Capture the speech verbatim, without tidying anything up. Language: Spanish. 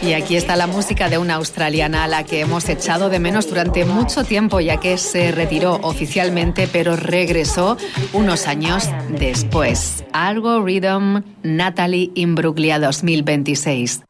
Y aquí está la música de una australiana a la que hemos echado de menos durante mucho tiempo, ya que se retiró oficialmente, pero regresó unos años después. Algorithm, Natalie Imbruglia dos mil veintiséis.